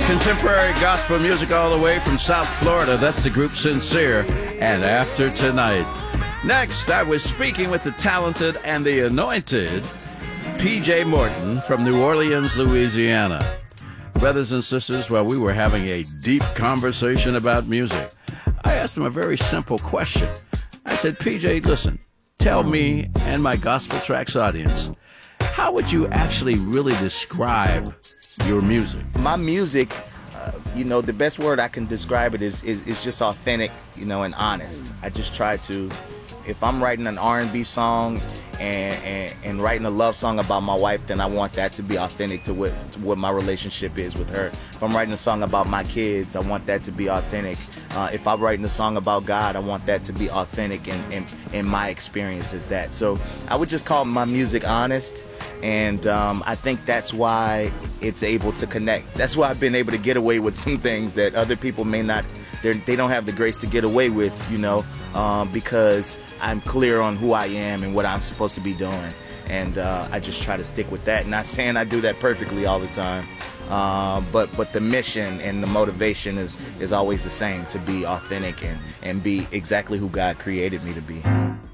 Contemporary gospel music all the way from South Florida. That's the group Sincere and After Tonight. Next, I was speaking with the talented and the anointed P.J. Morton from New Orleans, Louisiana. Brothers and sisters, while we were having a deep conversation about music, I asked him a very simple question. I said, PJ, listen, tell me and my Gospel Tracks audience, how would you actually really describe your music? My music, the best word I can describe it is just authentic, and honest. I just try to, if I'm writing an R&B song and writing a love song about my wife, then I want that to be authentic to what my relationship is with her. If I'm writing a song about my kids, I want that to be authentic. If I'm writing a song about God, I want that to be authentic in my experience as that. So I would just call my music honest, and I think that's why it's able to connect. That's why I've been able to get away with some things that other people may not, they don't have the grace to get away with, because I'm clear on who I am and what I'm supposed to be doing. And I just try to stick with that. Not saying I do that perfectly all the time, but the mission and the motivation is always the same, to be authentic and be exactly who God created me to be.